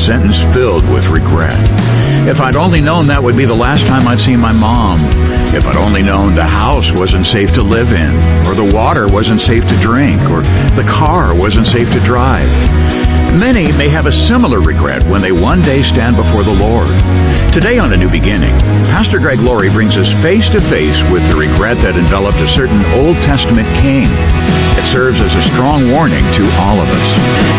sentence filled with regret. If I'd only known that would be the last time I'd see my mom. If I'd only known the house wasn't safe to live in, or the water wasn't safe to drink, or the car wasn't safe to drive. Many may have a similar regret when they one day stand before the Lord. Today on A New Beginning, Pastor Greg Laurie brings us face to face with the regret that enveloped a certain Old Testament king. It serves as a strong warning to all of us.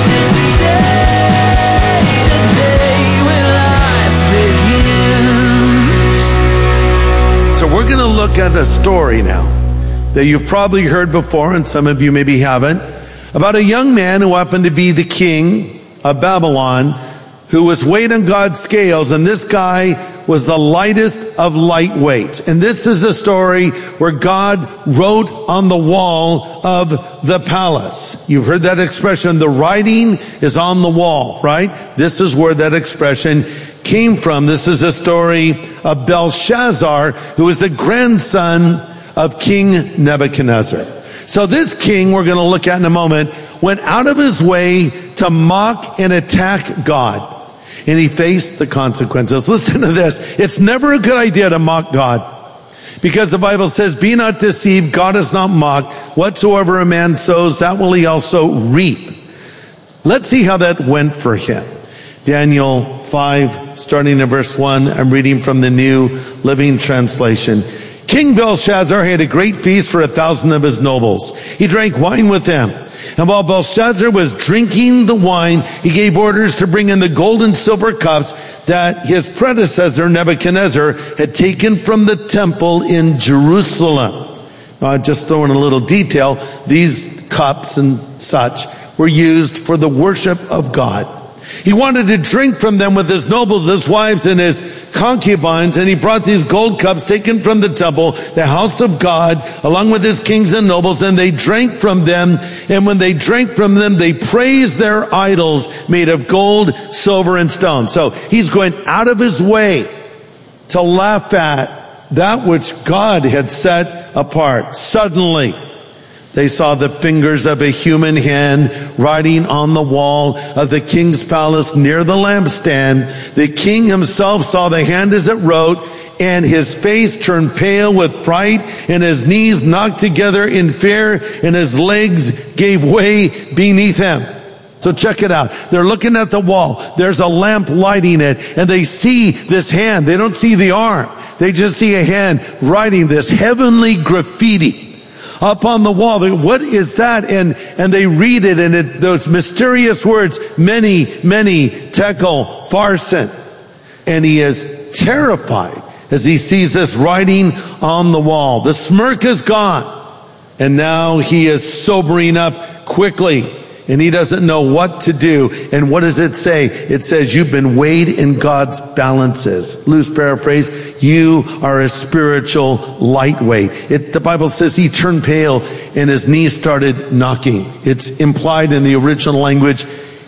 So we're going to look at a story now that you've probably heard before, and some of you maybe haven't, about a young man who happened to be the king of Babylon, who was weighed on God's scales, and this guy was the lightest of lightweights. And this is a story where God wrote on the wall of the palace. You've heard that expression, the writing is on the wall, right? This is where that expression came from. This is a story of Belshazzar, who is the grandson of King Nebuchadnezzar. So this king, we're going to look at in a moment, went out of his way to mock and attack God. And he faced the consequences. Listen to this. It's never a good idea to mock God. Because the Bible says, be not deceived, God is not mocked. Whatsoever a man sows, that will he also reap. Let's see how that went for him. Daniel 5, starting in verse 1, I'm reading from the New Living Translation. King Belshazzar had a great feast for 1,000 of his nobles. He drank wine with them. And while Belshazzar was drinking the wine, he gave orders to bring in the gold and silver cups that his predecessor Nebuchadnezzar had taken from the temple in Jerusalem. Just throw in a little detail, these cups and such were used for the worship of God. He wanted to drink from them with his nobles, his wives, and his concubines, and he brought these gold cups taken from the temple, the house of God, along with his kings and nobles, and they drank from them. And when they drank from them, they praised their idols made of gold, silver, and stone. So he's going out of his way to laugh at that which God had set apart. Suddenly, they saw the fingers of a human hand writing on the wall of the king's palace near the lampstand. The king himself saw the hand as it wrote, and his face turned pale with fright, and his knees knocked together in fear, and his legs gave way beneath him. So check it out. They're looking at the wall. There's a lamp lighting it, and they see this hand. They don't see the arm. They just see a hand writing this heavenly graffiti up on the wall. What is that? And they read it, and those mysterious words, many, many tekel farsin. And he is terrified as he sees this writing on the wall. The smirk is gone, and now he is sobering up quickly, and he doesn't know what to do. And what does it say? It says, you've been weighed in God's balances. Loose paraphrase, you are a spiritual lightweight. The Bible says he turned pale and his knees started knocking. It's implied in the original language,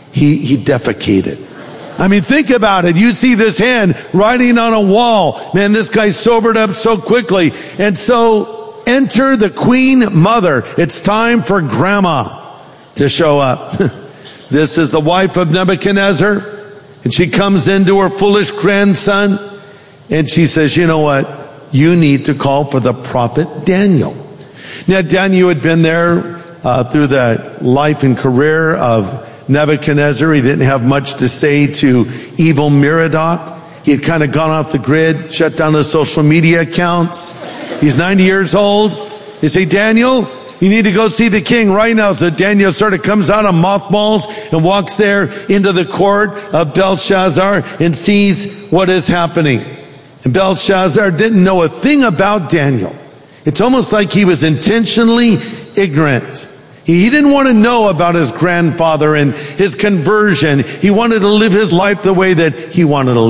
he defecated. I mean, think about it. You see this hand writing on a wall. Man, this guy sobered up so quickly. And so enter the queen mother. It's time for grandma to show up. This is the wife of Nebuchadnezzar, and she comes into her foolish grandson, and she says, you know what? You need to call for the prophet Daniel. Now, Daniel had been there through the life and career of Nebuchadnezzar. He didn't have much to say to evil Merodach. He had kind of gone off the grid, shut down his social media accounts. He's 90 years old. They say, Daniel, you need to go see the king right now. So Daniel sort of comes out of mothballs and walks there into the court of Belshazzar and sees what is happening. And Belshazzar didn't know a thing about Daniel. It's almost like he was intentionally ignorant. He didn't want to know about his grandfather and his conversion. He wanted to live his life the way that he wanted to live.